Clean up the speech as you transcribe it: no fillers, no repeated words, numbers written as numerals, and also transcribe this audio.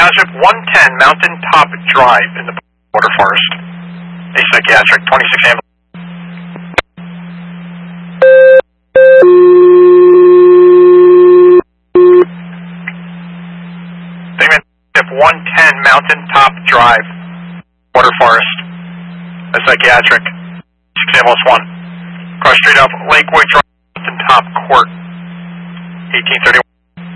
Township 110 Mountain Top Drive in the Water Forest. A psychiatric, 26 ambulance. Township 110 Mountain Top Drive, Water Forest. A psychiatric, 6 ambulance 1. Cross street of Lakewood Drive, Mountain Top Court, 1831.